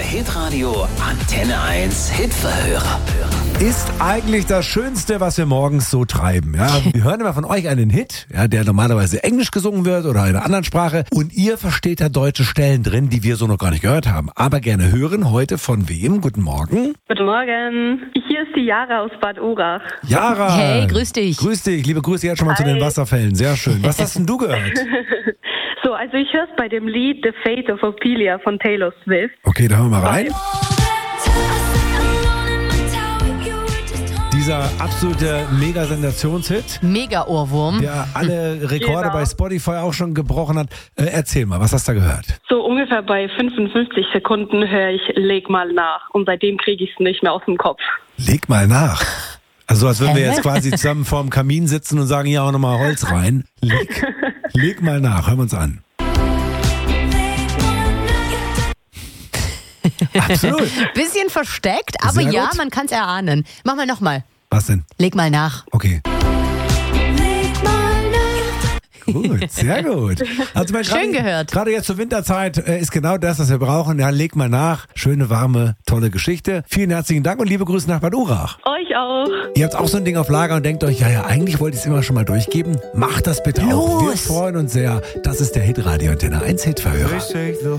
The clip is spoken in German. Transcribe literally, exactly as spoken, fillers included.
Hitradio Antenne eins Hitverhörer. Ist eigentlich das Schönste, was wir morgens so treiben. Ja, wir hören immer von euch einen Hit, ja, der normalerweise Englisch gesungen wird oder in einer anderen Sprache. Und ihr versteht da deutsche Stellen drin, die wir so noch gar nicht gehört haben. Aber gerne hören heute von wem? Guten Morgen. Guten Morgen. Hier ist die Jara aus Bad Urach. Jara. Hey, grüß dich. Grüß dich. Liebe Grüße jetzt schon mal Hi. zu den Wasserfällen. Sehr schön. Was hast denn du gehört? So, also ich höre es bei dem Lied The Fate of Ophelia von Taylor Swift. Okay, da hören wir mal rein. Dieser absolute Mega-Sensationshit, Mega-Ohrwurm. der alle Rekorde Genau. bei Spotify auch schon gebrochen hat. Äh, erzähl mal, was hast du da gehört? So ungefähr bei fünfundfünfzig Sekunden höre ich Leg mal nach. Und seitdem kriege ich es nicht mehr aus dem Kopf. Leg mal nach. Also als würden wir Hä? jetzt quasi zusammen vorm Kamin sitzen und sagen, ja, auch nochmal Holz rein. Leg, leg mal nach, hören wir uns an. Absolut. Bisschen versteckt, aber Sehr ja, gut. man kann es erahnen. Mach mal nochmal. Was denn? Leg mal nach. Okay. Gut, sehr gut. Also mein, Schön gerade, gehört. Gerade jetzt zur Winterzeit äh, ist genau das, was wir brauchen. Ja, leg mal nach. Schöne, warme, tolle Geschichte. Vielen herzlichen Dank und liebe Grüße nach Bad Urach. Euch auch. Ihr habt auch so ein Ding auf Lager und denkt euch, ja, ja, eigentlich wollte ich es immer schon mal durchgeben. Macht das bitte auch. Wir Los. freuen uns sehr. Das ist der Hitradio Antenne eins Hitverhörer.